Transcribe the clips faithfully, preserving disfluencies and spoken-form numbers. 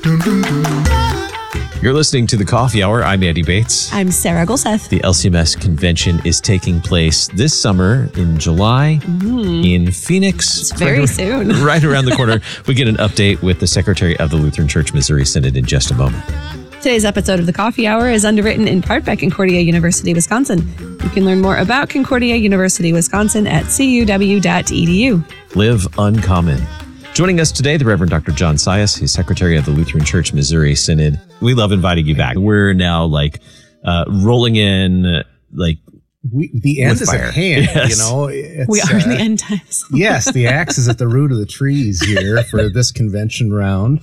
You're listening to The Coffee Hour. I'm Andy Bates. I'm Sarah Golseth. The L C M S convention is taking place this summer in July mm. in Phoenix. It's very right, soon. Right around the corner. We get an update with the Secretary of the Lutheran Church Missouri Synod in just a moment. Today's episode of The Coffee Hour is underwritten in part by Concordia University, Wisconsin. You can learn more about Concordia University, Wisconsin at c u w dot e d u. Live uncommon. Joining us today, the Reverend Doctor John Sias. He's Secretary of the Lutheran Church Missouri Synod. We love inviting you back. We're now like uh, rolling in like we, the end is fire. at hand. Yes. You know, it's, we are uh, in the end times. Yes, the axe is at the root of the trees here for this convention round.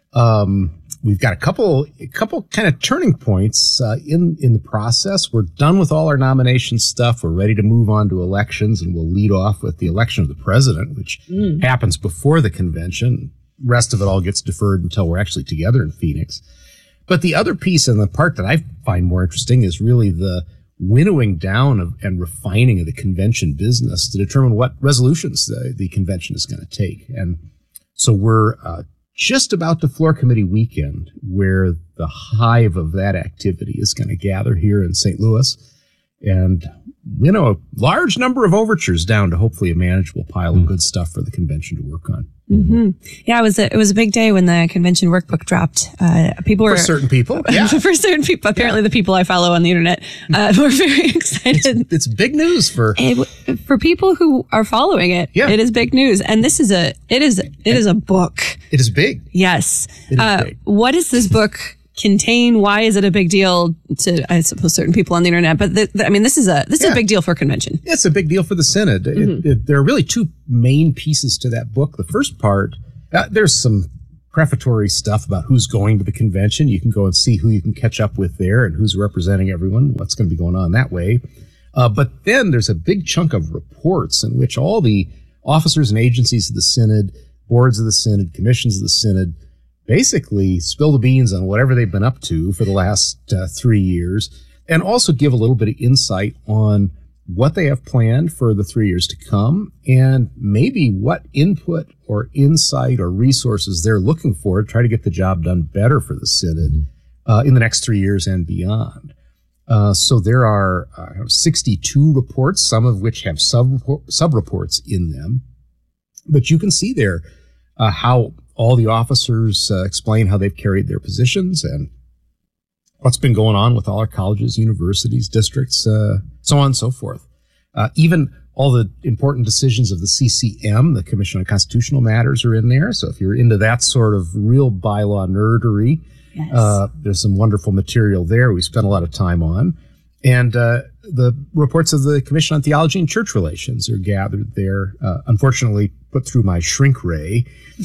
Um, we've got a couple, a couple kind of turning points uh, in in the process. We're done with all our nomination stuff. We're ready to move on to elections, and we'll lead off with the election of the president, which mm. happens before the convention. Rest of it all gets deferred until we're actually together in Phoenix. But the other piece and the part that I find more interesting is really the winnowing down of and refining of the convention business to determine what resolutions the, the convention is going to take. And so we're uh, just about the floor committee weekend where the hive of that activity is going to gather here in Saint Louis. And, you know, a large number of overtures down to hopefully a manageable pile of good stuff for the convention to work on. Mm-hmm. Yeah, it was a, it was a big day when the convention workbuk dropped. Uh, people were for certain people, yeah. for certain people, apparently yeah. the people I follow on the internet uh, were very excited. It's, it's big news for it, for people who are following it. Yeah. It is big news, and this is a it is it is a book. It is big. Yes. It is uh, big. What does this book contain? Why is it a big deal to, I suppose, certain people on the internet? But the, the, I mean, this is a this yeah. is a big deal for convention. It's a big deal for the Synod. Mm-hmm. It, it, there are really two main pieces to that book. The first part, uh, there's some prefatory stuff about who's going to the convention. You can go and see who you can catch up with there and who's representing everyone, what's going to be going on that way. Uh, but then there's a big chunk of reports in which all the officers and agencies of the Synod, boards of the Synod, commissions of the Synod, basically spill the beans on whatever they've been up to for the last uh, three years, and also give a little bit of insight on what they have planned for the three years to come, and maybe what input or insight or resources they're looking for to try to get the job done better for the Synod uh, in the next three years and beyond. Uh, so there are uh, sixty-two reports, some of which have sub sub-reports in them, but you can see there uh, how all the officers uh, explain how they've carried their positions and what's been going on with all our colleges, universities, districts, uh, so on and so forth. Uh, even all the important decisions of the C C M, the Commission on Constitutional Matters, are in there. So if you're into that sort of real bylaw nerdery, yes. uh, there's some wonderful material there we spent a lot of time on. And uh, the reports of the Commission on Theology and Church Relations are gathered there, uh, unfortunately put through my shrink ray.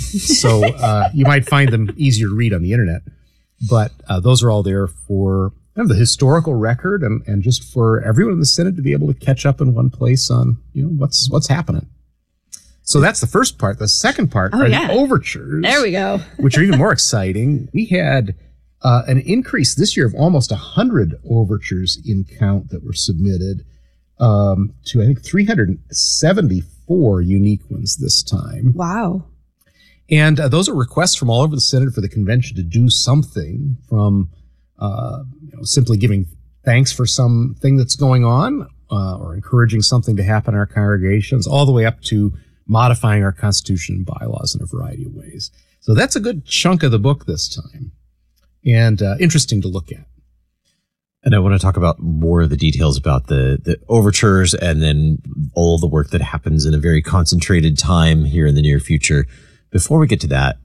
So uh, you might find them easier to read on the internet. But uh, those are all there for kind of the historical record and, and just for everyone in the Synod to be able to catch up in one place on, you know, what's what's happening. So that's the first part. The second part oh, are yeah. the overtures. There we go. Which are even more exciting. We had uh, an increase this year of almost one hundred overtures in count that were submitted um, to, I think, three hundred seventy-four unique ones this time. Wow. And uh, those are requests from all over the Synod for the convention to do something, from uh, you know, simply giving thanks for something that's going on uh, or encouraging something to happen in our congregations, all the way up to modifying our constitution and bylaws in a variety of ways. So that's a good chunk of the book this time, and uh, interesting to look at. And I want to talk about more of the details about the, the overtures and then all the work that happens in a very concentrated time here in the near future. Before we get to that,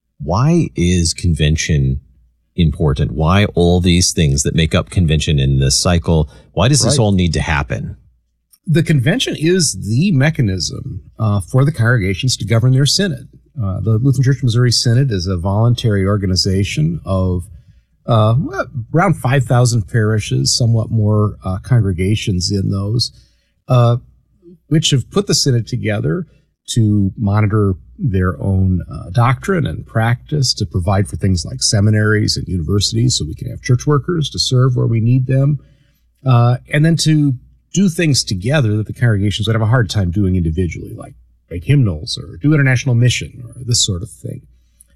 why is convention important? Why all these things that make up convention in this cycle? Why does this right. all need to happen? The convention is the mechanism uh, for the congregations to govern their synod. Uh, the Lutheran Church Missouri Synod is a voluntary organization of uh, around five thousand parishes, somewhat more uh, congregations in those, uh, which have put the synod together to monitor their own uh, doctrine and practice, to provide for things like seminaries and universities so we can have church workers to serve where we need them, uh, and then to do things together that the congregations would have a hard time doing individually, like make hymnals or do international mission or this sort of thing.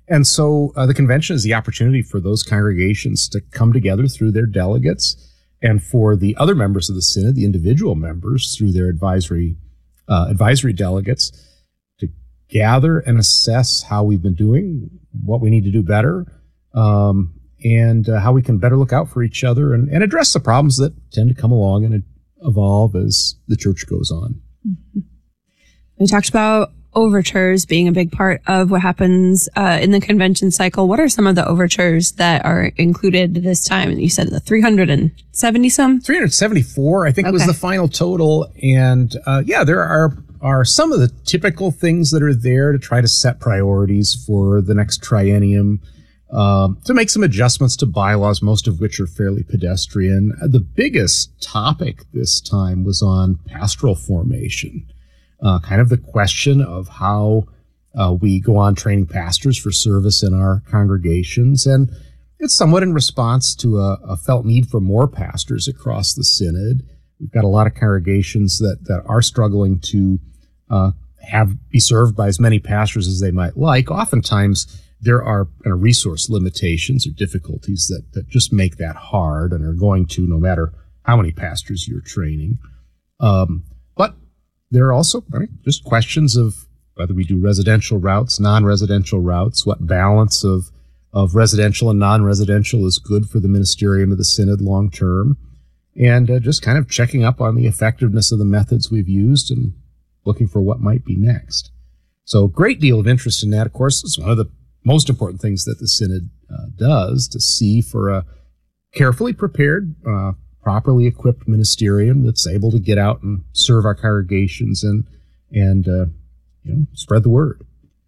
And so uh, the convention is the opportunity for those congregations to come together through their delegates, and for the other members of the synod, the individual members, through their advisory uh, advisory delegates, to gather and assess how we've been doing, what we need to do better, um, and uh, how we can better look out for each other and, and address the problems that tend to come along and evolve as the church goes on. Mm-hmm. We talked about overtures being a big part of what happens uh, in the convention cycle. What are some of the overtures that are included this time? You said the three hundred seventy some? three hundred seventy-four, I think, okay. was the final total. And uh, yeah, there are are some of the typical things that are there to try to set priorities for the next triennium, um, to make some adjustments to bylaws, most of which are fairly pedestrian. The biggest topic this time was on pastoral formation. Uh, kind of the question of how uh, we go on training pastors for service in our congregations. And it's somewhat in response to a, a felt need for more pastors across the synod. We've got a lot of congregations that, that are struggling to uh, have be served by as many pastors as they might like. Oftentimes, there are kind of resource limitations or difficulties that, that just make that hard and are going to, no matter how many pastors you're training. Um, but There are also right, just questions of whether we do residential routes, non-residential routes, what balance of, of residential and non-residential is good for the ministerium of the synod long term, and uh, just kind of checking up on the effectiveness of the methods we've used and looking for what might be next. So a great deal of interest in that, of course. It's one of the most important things that the synod uh, does, to see for a carefully prepared, uh, properly equipped ministerium that's able to get out and serve our congregations and and uh, you know, spread the word.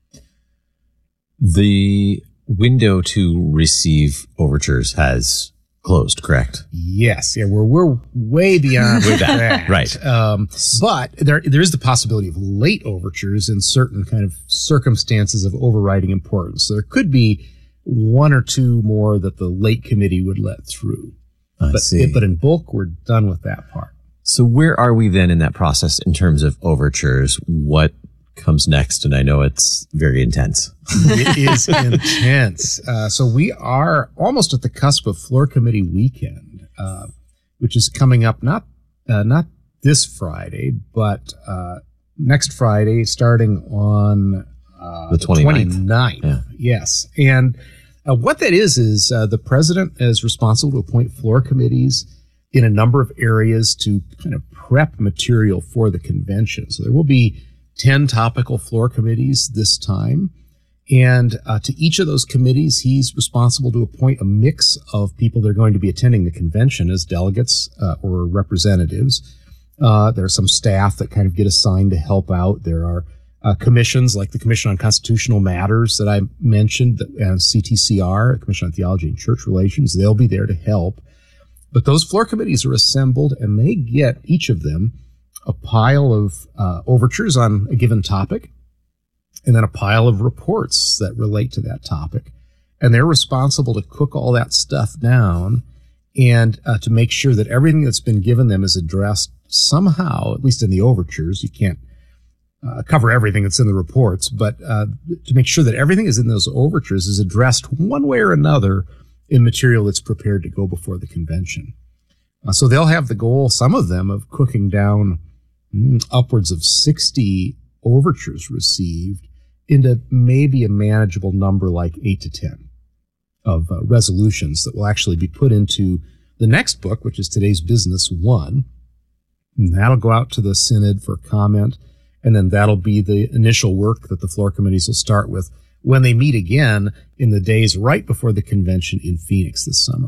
The window to receive overtures has closed, correct? Yes, yeah, we're we're way beyond that, right? Um, but there there is the possibility of late overtures in certain kind of circumstances of overriding importance. So there could be one or two more that the late committee would let through. I but, see. but in bulk, we're done with that part. So where are we then in that process in terms of overtures? What comes next? And I know it's very intense. It is intense. Uh, so we are almost at the cusp of floor committee weekend, uh, which is coming up not uh, not this Friday, but uh, next Friday, starting on uh, the twenty-ninth. twenty-ninth. Yeah. Yes. And Uh, what that is, is uh, the president is responsible to appoint floor committees in a number of areas to kind of prep material for the convention. So there will be ten topical floor committees this time. And uh, to each of those committees, he's responsible to appoint a mix of people that are going to be attending the convention as delegates uh, or representatives. Uh, there are some staff that kind of get assigned to help out. There are Uh, commissions like the Commission on Constitutional Matters that I mentioned, and C T C R, the Commission on Theology and Church Relations. They'll be there to help. But those floor committees are assembled, and they get, each of them, a pile of uh, overtures on a given topic, and then a pile of reports that relate to that topic. And they're responsible to cook all that stuff down and uh, to make sure that everything that's been given them is addressed somehow, at least in the overtures. You can't Uh, cover everything that's in the reports, but uh, to make sure that everything is in those overtures is addressed one way or another in material that's prepared to go before the convention. Uh, so they'll have the goal, some of them, of cooking down mm, upwards of sixty overtures received into maybe a manageable number like eight to ten of uh, resolutions that will actually be put into the next book, which is Today's Business One. And that'll go out to the synod for comment. And then that'll be the initial work that the floor committees will start with when they meet again in the days right before the convention in Phoenix this summer.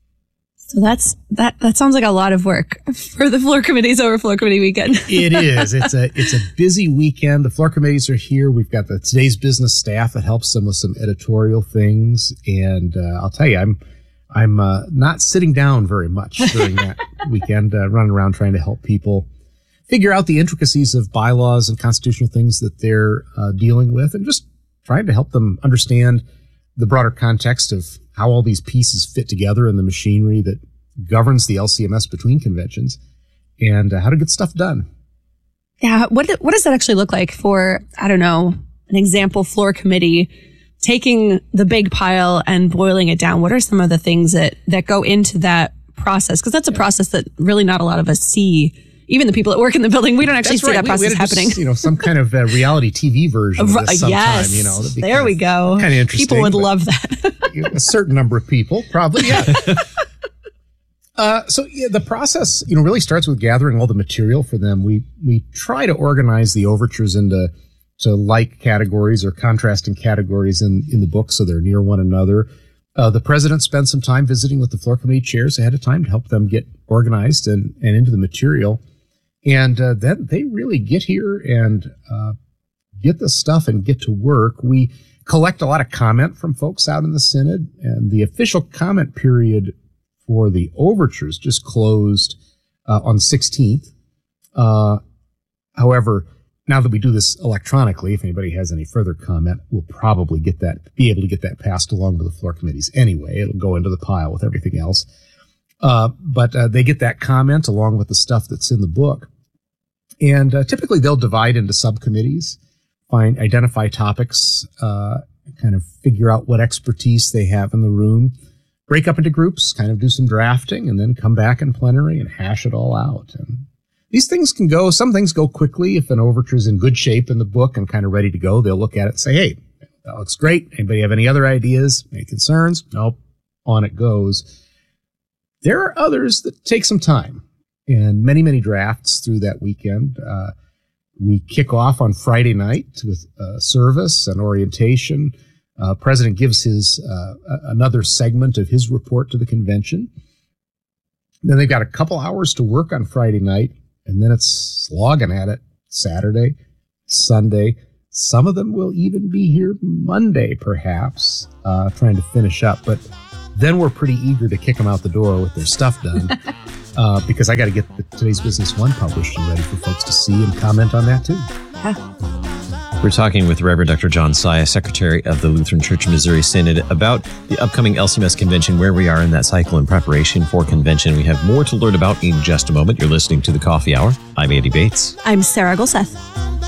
So that's that. That sounds like a lot of work for the floor committees over floor committee weekend. It is. It's a it's a busy weekend. The floor committees are here. We've got the Today's Business staff that helps them with some editorial things. And uh, I'll tell you, I'm I'm uh, not sitting down very much during that weekend, uh, running around trying to help people figure out the intricacies of bylaws and constitutional things that they're uh, dealing with, and just trying to help them understand the broader context of how all these pieces fit together in the machinery that governs the L C M S between conventions, and uh, how to get stuff done. Yeah. What, what does that actually look like for, I don't know, an example floor committee taking the big pile and boiling it down, what are some of the things that, that go into that process? Because that's a process that really not a lot of us see. Even the people that work in the building, we don't actually That's see right. that we, process we happening. Just, you know, some kind of uh, reality T V version of this sometime, yes, you know. there we go. Kind of interesting. People would love that. A certain number of people, probably, yeah. uh, so yeah, the process, you know, really starts with gathering all the material for them. We we try to organize the overtures into to like categories or contrasting categories in, in the book so they're near one another. Uh, the president spent some time visiting with the floor committee chairs ahead of time to help them get organized and, and into the material. And uh, then they really get here and uh, get the stuff and get to work. We collect a lot of comment from folks out in the Synod, and the official comment period for the overtures just closed uh, on the sixteenth. Uh, however, now that we do this electronically, if anybody has any further comment, we'll probably get that, be able to get that passed along to the floor committees anyway. It'll go into the pile with everything else. Uh, but uh, they get that comment along with the stuff that's in the book. And uh, typically they'll divide into subcommittees, find, identify topics, uh, kind of figure out what expertise they have in the room, break up into groups, kind of do some drafting, and then come back in plenary and hash it all out. And these things can go, some things go quickly. If an overture is in good shape in the book and kind of ready to go, they'll look at it and say, hey, that looks great. Anybody have any other ideas, any concerns? Nope. On it goes. There are others that take some time. And many, many drafts through that weekend. Uh, we kick off on Friday night with uh, service and orientation. Uh, President gives his uh, another segment of his report to the convention. Then they've got a couple hours to work on Friday night, and then it's slogging at it Saturday, Sunday. Some of them will even be here Monday, perhaps, uh, trying to finish up. But then we're pretty eager to kick them out the door with their stuff done. Uh, because I got to get the Today's Business One published and ready for folks to see and comment on that too. Yeah. We're talking with Reverend Doctor John Saya, Secretary of the Lutheran Church Missouri Synod, about the upcoming L C M S convention, where we are in that cycle in preparation for convention. We have more to learn about in just a moment. You're listening to The Coffee Hour. I'm Andy Bates. I'm Sarah Golseth.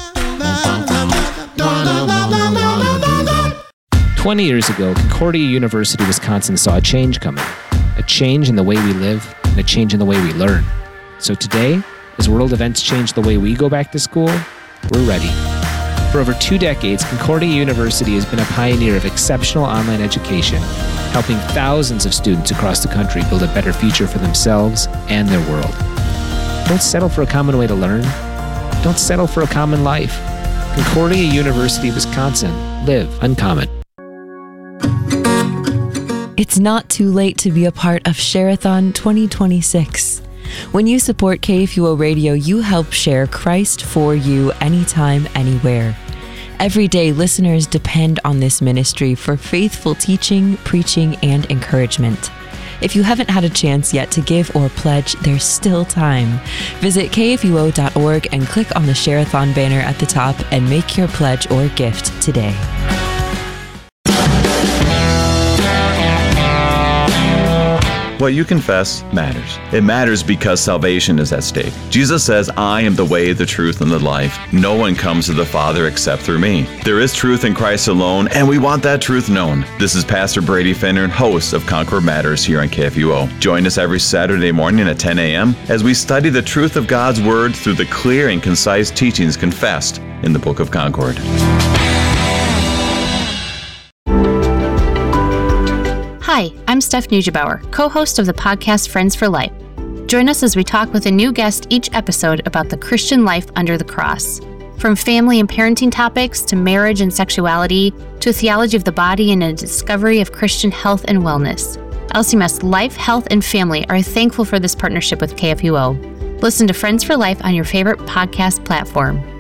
twenty years ago, Concordia University, Wisconsin saw a change coming. A change in the way we live and a change in the way we learn. So today, as world events change the way we go back to school, we're ready. For over two decades, Concordia University has been a pioneer of exceptional online education, helping thousands of students across the country build a better future for themselves and their world. Don't settle for a common way to learn. Don't settle for a common life. Concordia University, Wisconsin. Live uncommon. It's not too late to be a part of Share-a-thon twenty twenty-six. When you support K F U O Radio, you help share Christ for you anytime, anywhere. Every day, listeners depend on this ministry for faithful teaching, preaching, and encouragement. If you haven't had a chance yet to give or pledge, there's still time. Visit K F U O dot org and click on the Share-a-thon banner at the top and make your pledge or gift today. What you confess matters. It matters because salvation is at stake. Jesus says, I am the way, the truth, and the life. No one comes to the Father except through me. There is truth in Christ alone, and we want that truth known. This is Pastor Brady Finner, host of Concord Matters here on K F U O. Join us every Saturday morning at ten a.m. as we study the truth of God's Word through the clear and concise teachings confessed in the Book of Concord. Hi, I'm Steph Neugebauer, co-host of the podcast Friends for Life. Join us as we talk with a new guest each episode about the Christian life under the cross. From family and parenting topics to marriage and sexuality to a theology of the body and a discovery of Christian health and wellness. L C M S Life, Health, and Family are thankful for this partnership with K F U O. Listen to Friends for Life on your favorite podcast platform.